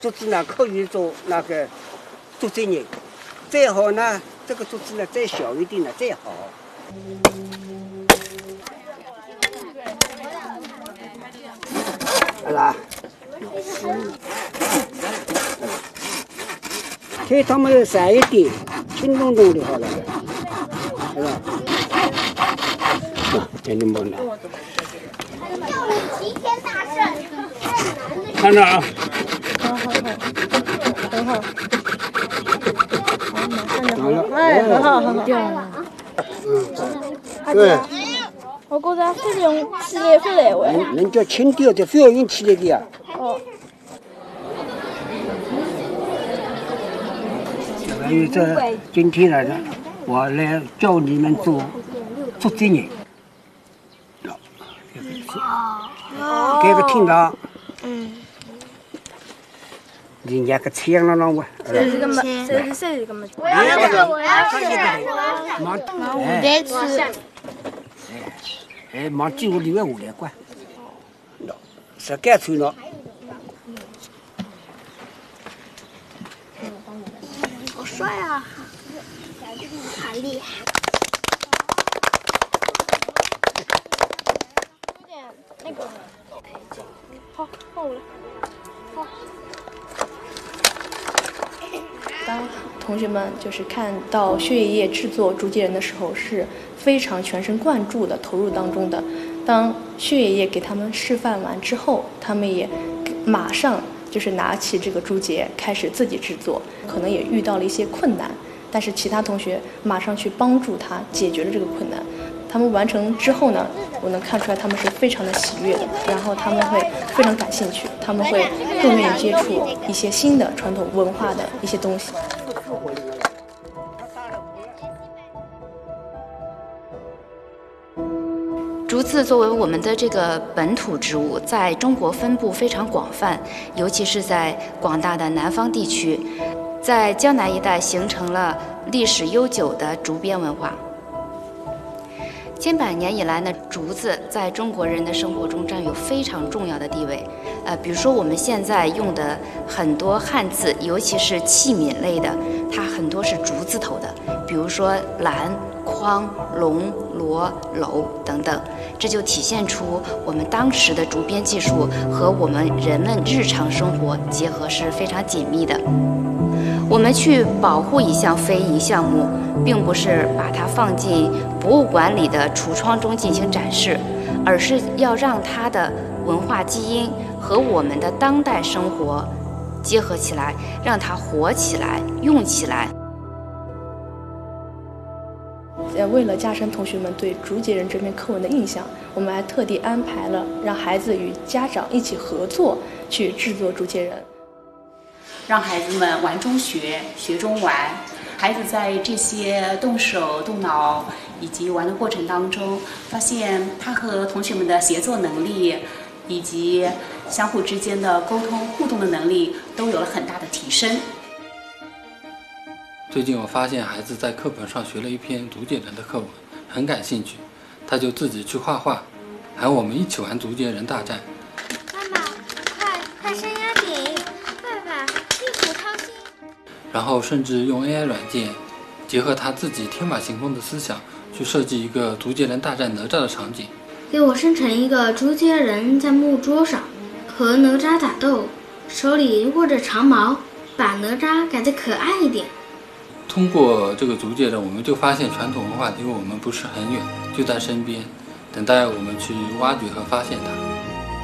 竹子呢可以做那个竹子泥，最好呢这个竹子呢再小一点呢最好。好啦，给它们散一点，轻咚咚的好了，是吧？给你们了。齐天大圣，看着啊。 很好。哎，很好。 对。 我觉着非常起来不来喂。 人家轻调的，非要用起来的呀。 哦。 所以今天来了，我来教你们做竹子泥。这个听到。人家个枪了我。 这个么？这是个么？ 我要吃。 我在吃。 忙进屋里面下来关。是干脆了。 好帅啊！好厉害。 有点那个。好，放我了。好。当同学们就是看到薛爷爷制作竹节人的时候，是非常全神贯注的投入当中的。当薛爷爷给他们示范完之后，他们也马上就是拿起这个竹节开始自己制作，可能也遇到了一些困难，但是其他同学马上去帮助他解决了这个困难。他们完成之后呢，我能看出来他们是非常的喜悦的，然后他们会非常感兴趣，他们会更愿意接触一些新的传统文化的一些东西。 竹子作为我们的这个本土植物，在中国分布非常广泛，尤其是在广大的南方地区，在江南一带形成了历史悠久的竹编文化。千百年以来呢，竹子在中国人的生活中占有非常重要的地位。比如说我们现在用的很多汉字，尤其是器皿类的，它很多是竹字头的，比如说兰、筐、龙、螺、篓等等，这就体现出我们当时的竹编技术和我们人们日常生活结合是非常紧密的。我们去保护一项非遗项目，并不是把它放进博物馆里的橱窗中进行展示，而是要让它的文化基因和我们的当代生活结合起来，让它活起来、用起来。 为了加深同学们对竹节人这篇课文的印象，我们还特地安排了让孩子与家长一起合作去制作竹节人， 让孩子们玩中学，学中玩。孩子在这些动手动脑以及玩的过程当中，发现他和同学们的协作能力以及相互之间的沟通互动的能力都有了很大的提升。 最近我发现孩子在课本上学了一篇竹节人的课文，很感兴趣，他就自己去画画，喊我们一起玩竹节人大战。 妈妈，快升压顶！爸爸，屁股掏心！ 然后甚至用 AI 软件，结合他自己天马行空的思想，去设计一个竹节人大战哪吒的场景。 给我生成一个竹节人在木桌上和哪吒打斗，手里握着长矛，把哪吒改得可爱一点。 通过这个竹节人，我们就发现传统文化离我们不是很远，就在身边，等待我们去挖掘和发现它。